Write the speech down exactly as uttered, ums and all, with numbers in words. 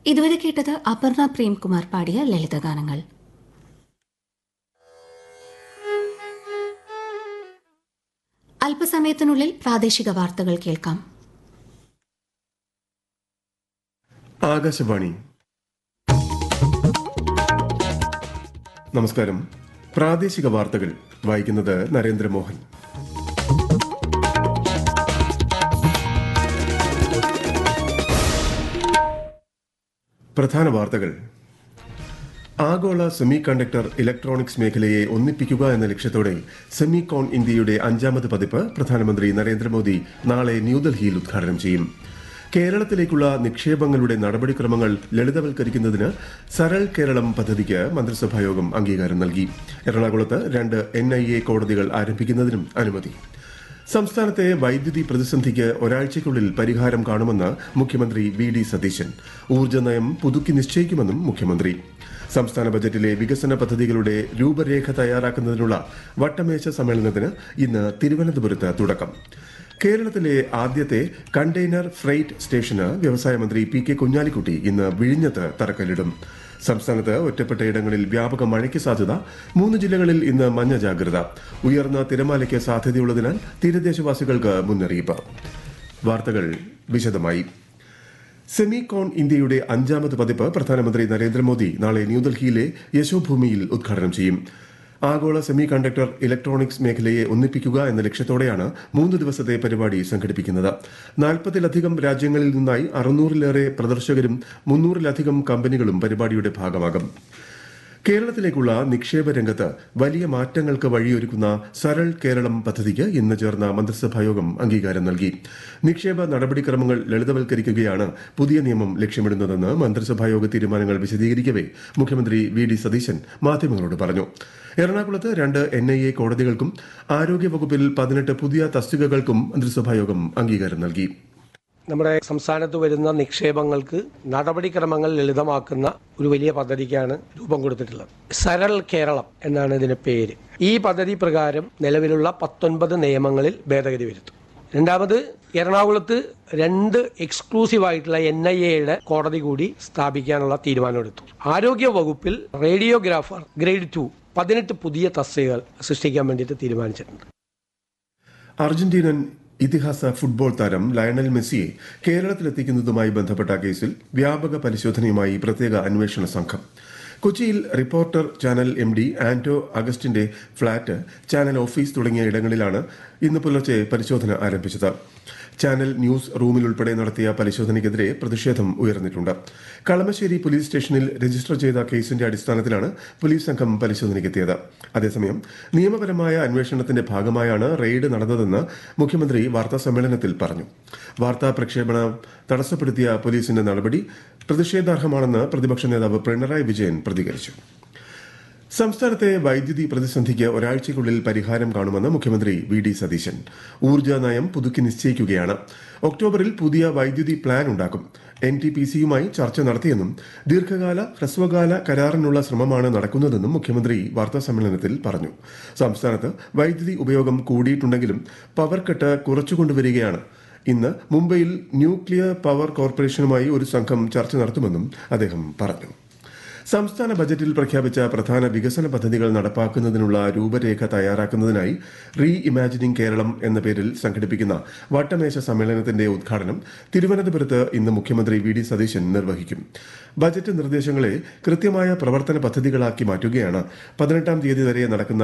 ഇതുവരെ കേട്ടത് അപർണ പ്രേംകുമാർ പാടിയ ലളിതഗാനങ്ങൾ. അല്പസമയത്തിനുള്ളിൽ പ്രാദേശിക വാർത്തകൾ കേൾക്കാം. ആകാശവാണി. നമസ്കാരം. പ്രാദേശിക വാർത്തകൾ വായിക്കുന്നത് നരേന്ദ്രമോഹൻ. പ്രധാന വാർത്തകൾ. ആഗോള സെമി കണ്ടക്ടർ ഇലക്ട്രോണിക്സ് മേഖലയെ ഒന്നിപ്പിക്കുക എന്ന ലക്ഷ്യത്തോടെ സെമികോൺ ഇന്ത്യയുടെ അഞ്ചാമത് പതിപ്പ് പ്രധാനമന്ത്രി നരേന്ദ്രമോദി നാളെ ന്യൂഡൽഹിയിൽ ഉദ്ഘാടനം ചെയ്യും. കേരളത്തിലേക്കുള്ള നിക്ഷേപങ്ങളുടെ നടപടിക്രമങ്ങൾ ലളിതവൽക്കരിക്കുന്നതിന് സരൾ കേരളം പദ്ധതിക്ക് മന്ത്രിസഭായോഗം അംഗീകാരം നൽകി. എറണാകുളത്ത് രണ്ട് എൻ ഐ എ കോടതികൾ ആരംഭിക്കുന്നതിനും അനുമതി. സംസ്ഥാനത്തെ വൈദ്യുതി പ്രതിസന്ധിക്ക് ഒരാഴ്ചയ്ക്കുള്ളിൽ പരിഹാരം കാണുമെന്ന് മുഖ്യമന്ത്രി വി ഡി സതീശൻ. ഊർജ്ജ നയം പുതുക്കി നിശ്ചയിക്കുമെന്നും മുഖ്യമന്ത്രി. സംസ്ഥാന ബജറ്റിലെ വികസന പദ്ധതികളുടെ രൂപരേഖ തയ്യാറാക്കുന്നതിനുള്ള വട്ടമേശ സമ്മേളനത്തിന് ഇന്ന് തിരുവനന്തപുരത്ത് തുടക്കം. കേരളത്തിലെ ആദ്യത്തെ കണ്ടെയ്നർ ഫ്രൈറ്റ് സ്റ്റേഷന് വ്യവസായ മന്ത്രി പി കെ കുഞ്ഞാലിക്കുട്ടി ഇന്ന് വിഴിഞ്ഞത്ത് തറക്കല്ലിടും. സംസ്ഥാനത്ത് ഒറ്റപ്പെട്ട ഇടങ്ങളിൽ വ്യാപക മഴയ്ക്ക് സാധ്യത. മൂന്ന് ജില്ലകളിൽ ഇന്ന് മഞ്ഞ ജാഗ്രത. ഉയർന്ന തിരമാലയ്ക്ക് സാധ്യതയുള്ളതിനാൽ തീരദേശവാസികൾക്ക് മുന്നറിയിപ്പ്. വാർത്തകൾ വിശദമായി. സെമികോൺ ഇന്ത്യയുടെ അഞ്ചാമത് പതിപ്പ് പ്രധാനമന്ത്രി നരേന്ദ്രമോദി നാളെ ന്യൂഡൽഹിയിലെ യശോഭൂമിയിൽ ഉദ്ഘാടനം ചെയ്യും. ആഗോള സെമി കണ്ടക്ടർ ഇലക്ട്രോണിക്സ് മേഖലയെ ഒന്നിപ്പിക്കുക എന്ന ലക്ഷ്യത്തോടെയാണ് മൂന്ന് ദിവസത്തെ പരിപാടി സംഘടിപ്പിക്കുന്നത്. നാൽപ്പതിലധികം രാജ്യങ്ങളിൽ നിന്നായി അറുന്നൂറിലേറെ പ്രദർശകരും മുന്നൂറിലധികം കമ്പനികളും പരിപാടിയുടെ ഭാഗമാകും. കേരളത്തിലേക്കുള്ള നിക്ഷേപ രംഗത്ത് വലിയ മാറ്റങ്ങൾക്ക് വഴിയൊരുക്കുന്ന സരൾ കേരളം പദ്ധതിക്ക് ഇന്ന് ചേർന്ന മന്ത്രിസഭായോഗം അംഗീകാരം നൽകി. നിക്ഷേപ നടപടിക്രമങ്ങൾ ലളിതവൽക്കരിക്കുകയാണ് പുതിയ നിയമം ലക്ഷ്യമിടുന്നതെന്ന് മന്ത്രിസഭായോഗ തീരുമാനങ്ങൾ വിശദീകരിക്കവെ മുഖ്യമന്ത്രി വി ഡി സതീശൻ മാധ്യമങ്ങളോട് പറഞ്ഞു. എറണാകുളത്ത് രണ്ട് എൻ ഐ എ കോടതികൾക്കും ആരോഗ്യവകുപ്പിൽ പതിനെട്ട് പുതിയ തസ്തികകൾക്കും മന്ത്രിസഭായോഗം അംഗീകാരം നൽകി. നമ്മുടെ സംസ്ഥാനത്ത് വരുന്ന നിക്ഷേപങ്ങൾക്ക് നടപടിക്രമങ്ങൾ ലളിതമാക്കുന്ന ഒരു വലിയ പദ്ധതിക്കാണ് രൂപം കൊടുത്തിട്ടുള്ളത്. സരൾ കേരളം എന്നാണ് ഇതിന്റെ പേര്. ഈ പദ്ധതി പ്രകാരം നിലവിലുള്ള പത്തൊൻപത് നിയമങ്ങളിൽ ഭേദഗതി വരുത്തും. രണ്ടാമത്, എറണാകുളത്ത് രണ്ട് എക്സ്ക്ലൂസീവ് ആയിട്ടുള്ള എൻ ഐ എയുടെ കോടതി കൂടി സ്ഥാപിക്കാനുള്ള തീരുമാനമെടുത്തു. ആരോഗ്യ വകുപ്പിൽ റേഡിയോഗ്രാഫർ ഗ്രേഡ് ടു പതിനെട്ട് പുതിയ തസ്തികകൾ സൃഷ്ടിക്കാൻ വേണ്ടിയിട്ട് തീരുമാനിച്ചിട്ടുണ്ട്. അർജന്റീനൻ ഇതിഹാസ ഫുട്ബോൾ താരം ലയണൽ മെസ്സിയെ കേരളത്തിലെത്തിക്കുന്നതുമായി ബന്ധപ്പെട്ട കേസിൽ വ്യാപക പരിശോധനയുമായി പ്രത്യേക അന്വേഷണ സംഘം. കൊച്ചിയിൽ reporter channel M D Anto അഗസ്റ്റിന്റെ flat, channel office തുടങ്ങിയ ഇടങ്ങളിലാണ് ഇന്ന് പുലർച്ചെ പരിശോധന ആരംഭിച്ചത്. ചാനൽ ന്യൂസ് റൂമിലുൾപ്പെടെ നടത്തിയ പരിശോധനയ്ക്കെതിരെ പ്രതിഷേധം ഉയർന്നിട്ടുണ്ട്. കളമശ്ശേരി പോലീസ് സ്റ്റേഷനിൽ രജിസ്റ്റർ ചെയ്ത കേസിന്റെ അടിസ്ഥാനത്തിലാണ് പോലീസ് സംഘം പരിശോധനയ്ക്കെത്തിയത്. അതേസമയം നിയമപരമായ അന്വേഷണത്തിന്റെ ഭാഗമായാണ് റെയ്ഡ് നടന്നതെന്ന് മുഖ്യമന്ത്രി വാർത്താസമ്മേളനത്തിൽ പറഞ്ഞു. വാർത്താ പ്രക്ഷേപണം തടസ്സപ്പെടുത്തിയ പോലീസിന്റെ നടപടി പ്രതിഷേധാർഹമാണെന്ന് പ്രതിപക്ഷ നേതാവ് പിണറായി വിജയൻ പ്രതികരിച്ചു. സംസ്ഥാനത്തെ വൈദ്യുതി പ്രതിസന്ധിക്ക് ഒരാഴ്ചയ്ക്കുള്ളിൽ പരിഹാരം കാണുമെന്ന് മുഖ്യമന്ത്രി വി ഡി സതീശൻ. ഊർജ്ജ നയം പുതുക്കി നിശ്ചയിക്കുകയാണ്. ഒക്ടോബറിൽ പുതിയ വൈദ്യുതി പ്ലാൻ ഉണ്ടാക്കും. എൻ ടി പി സിയുമായി ചർച്ച നടത്തിയെന്നും ദീർഘകാല ഹ്രസ്വകാല കരാറിനുള്ള ശ്രമമാണ് നടക്കുന്നതെന്നും മുഖ്യമന്ത്രി വാർത്താസമ്മേളനത്തിൽ പറഞ്ഞു. സംസ്ഥാനത്ത് വൈദ്യുതി ഉപയോഗം കൂടിയിട്ടുണ്ടെങ്കിലും പവർ കട്ട് കുറച്ചുകൊണ്ടുവരികയാണ്. ഇന്ന് മുംബൈയിൽ ന്യൂക്ലിയർ പവർ കോർപ്പറേഷനുമായി ഒരു സംഘം ചർച്ച നടത്തുമെന്നും അദ്ദേഹം പറഞ്ഞു. സംസ്ഥാന ബജറ്റിൽ പ്രഖ്യാപിച്ച പ്രധാന വികസന പദ്ധതികൾ നടപ്പാക്കുന്നതിനുള്ള രൂപരേഖ തയ്യാറാക്കുന്നതിനായി റീ ഇമാജിനിംഗ് കേരളം എന്ന പേരിൽ സംഘടിപ്പിക്കുന്ന വട്ടമേശ സമ്മേളനത്തിന്റെ ഉദ്ഘാടനം തിരുവനന്തപുരത്ത് ഇന്ന് മുഖ്യമന്ത്രി വി ഡി സതീശൻ നിർവഹിക്കും. ബജറ്റ് നിർദ്ദേശങ്ങളെ കൃത്യമായ പ്രവർത്തന പദ്ധതികളാക്കി മാറ്റുകയാണ് പതിനെട്ടാം തീയതി വരെ നടക്കുന്ന